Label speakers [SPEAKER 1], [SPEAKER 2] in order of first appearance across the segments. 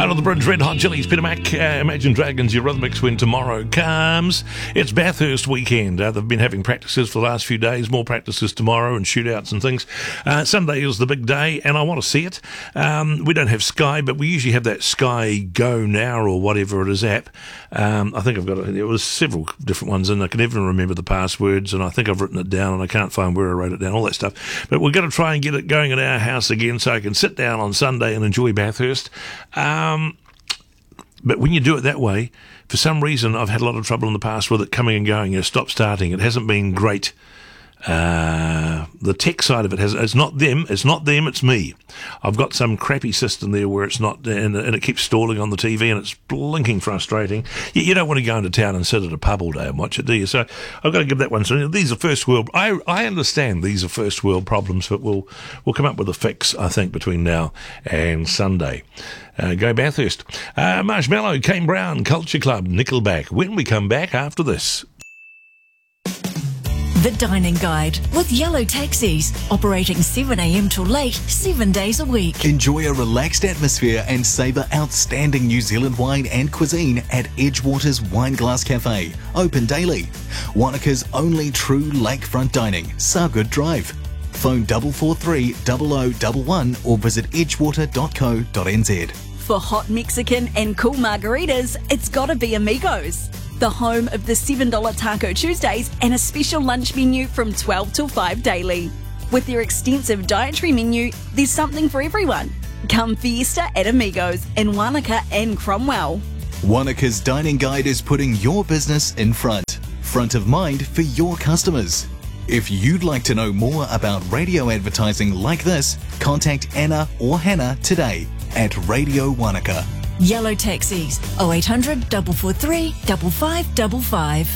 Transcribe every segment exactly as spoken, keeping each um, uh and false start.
[SPEAKER 1] Under the Bridge, Red Hot Chilies, Peter Mac, uh, Imagine Dragons, Eurythmics, When Tomorrow Comes. It's Bathurst weekend. Uh, they've been having practices for the last few days, more practices tomorrow and shootouts and things. Uh, Sunday is the big day, and I want to see it. Um, we don't have Sky, but we usually have that Sky Go Now or whatever it is app. Um, I think I've got it. There was several different ones, and I can never remember the passwords, and I think I've written it down, and I can't find where I wrote it down, all that stuff. But we're going to try and get it going at our house again so I can sit down on Sunday and enjoy Bathurst. Um, but when you do it that way, for some reason, I've had a lot of trouble in the past with it coming and going. You know, stop starting. It hasn't been great. Uh, the tech side of it has, it's not them, it's not them, it's me. I've got some crappy system there where it's not, and, and it keeps stalling on the T V and it's blinking frustrating. You, you don't want to go into town and sit at a pub all day and watch it, do you? So I've got to give that one. So these are first world, I, I understand these are first world problems, but we'll, we'll come up with a fix, I think, between now and Sunday. Uh, go Bathurst. Uh, Marshmallow, Kane Brown, Culture Club, Nickelback. When we come back after this.
[SPEAKER 2] The Dining Guide with Yellow Taxis, operating seven a.m. till late, seven days a week.
[SPEAKER 3] Enjoy a relaxed atmosphere and savour outstanding New Zealand wine and cuisine at Edgewater's Wineglass Cafe, open daily. Wanaka's only true lakefront dining, Sargood Drive. Phone four four three, zero zero one one or visit edgewater dot co dot n z.
[SPEAKER 2] For hot Mexican and cool margaritas, it's gotta be Amigos, the home of the seven dollars Taco Tuesdays and a special lunch menu from twelve till five daily. With their extensive dietary menu, there's something for everyone. Come fiesta at Amigos in Wanaka and Cromwell.
[SPEAKER 3] Wanaka's Dining Guide is putting your business in front, front of mind for your customers. If you'd like to know more about radio advertising like this, contact Anna or Hannah today at Radio Wanaka.
[SPEAKER 2] Yellow Taxis, oh eight hundred, four four three, five five five five.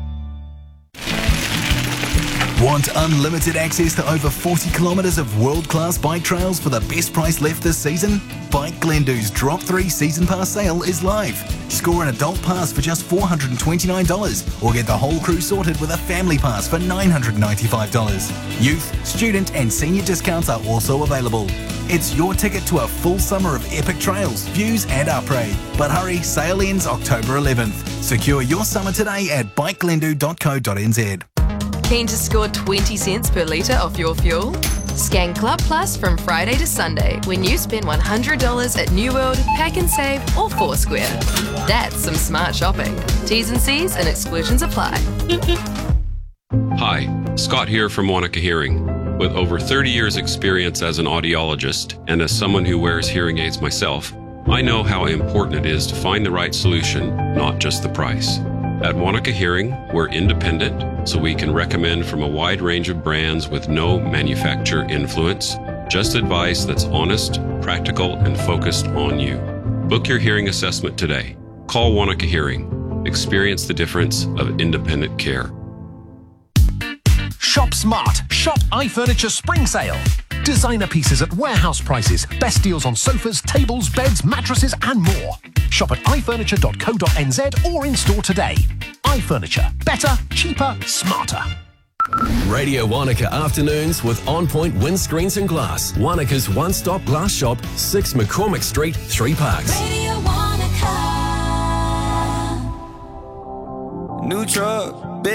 [SPEAKER 3] Want unlimited access to over forty kilometres of world-class bike trails for the best price left this season? Bike Glendoo's Drop three Season Pass sale is live. Score an adult pass for just four hundred twenty-nine dollars or get the whole crew sorted with a family pass for nine hundred ninety-five dollars. Youth, student and senior discounts are also available. It's your ticket to a full summer of epic trails, views and après. But hurry, sale ends October eleventh. Secure your summer today at bike glendoo dot co dot n z.
[SPEAKER 4] Keen to score twenty cents per litre off your fuel? Scan Club Plus from Friday to Sunday when you spend one hundred dollars at New World, Pack and Save or Foursquare. That's some smart shopping. T's and C's and exclusions apply.
[SPEAKER 5] Hi, Scott here from Wanaka Hearing. With over thirty years experience as an audiologist and as someone who wears hearing aids myself, I know how important it is to find the right solution, not just the price. At Wanaka Hearing, we're independent, so we can recommend from a wide range of brands with no manufacturer influence, just advice that's honest, practical, and focused on you. Book your hearing assessment today. Call Wanaka Hearing. Experience the difference of independent care.
[SPEAKER 6] Shop smart. Shop iFurniture Spring Sale. Designer pieces at warehouse prices. Best deals on sofas, tables, beds, mattresses and more. Shop at i furniture dot co dot n z or in store today. iFurniture. Better, cheaper, smarter.
[SPEAKER 7] Radio Wanaka Afternoons with On Point Windscreens and Glass. Wanaka's one-stop glass shop, six McCormick Street, Three Parks.
[SPEAKER 8] Radio Wanaka. New truck.